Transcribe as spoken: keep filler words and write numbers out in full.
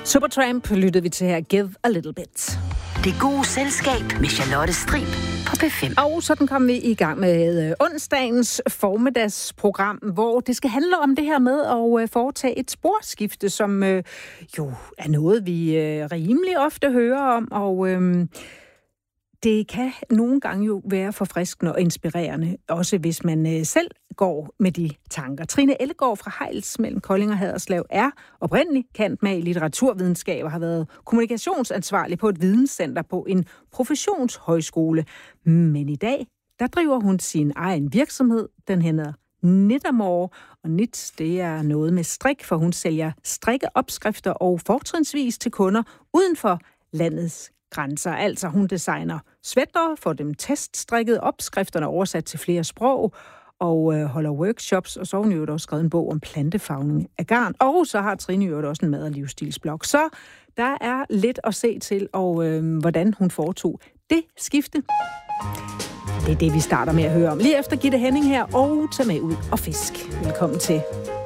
Supertramp lyttede vi til her. Give a little bit. Det gode selskab med Charlotte Strib på P fem. Og sådan kom vi i gang med onsdagens formiddagsprogram, hvor det skal handle om det her med at foretage et sporskifte, som øh, jo er noget, vi øh, rimelig ofte hører om, og øh, det kan nogle gange jo være forfriskende og inspirerende, også hvis man øh, selv går med de tanker. Trine Ellegaard fra Hejls mellem Kolding og Haderslev er oprindelig kendt med i litteraturvidenskab og har været kommunikationsansvarlig på et videnscenter på en professionshøjskole. Men i dag, der driver hun sin egen virksomhed. Den hedder Knittermore, og Knit, det er noget med strik, for hun sælger strikkeopskrifter og fortrinsvis til kunder uden for landets grænser. Altså hun designer sweater, får dem teststrikket, opskrifterne oversat til flere sprog, og øh, holder workshops, og så har hun jo også skrevet en bog om plantefarvning af garn. Og så har Trine jo også en mad- og livsstilsblog. Så der er lidt at se til, og øh, hvordan hun foretog det skifte. Det er det, vi starter med at høre om. Lige efter Gitte Henning her, og tag med ud og fisk. Velkommen til.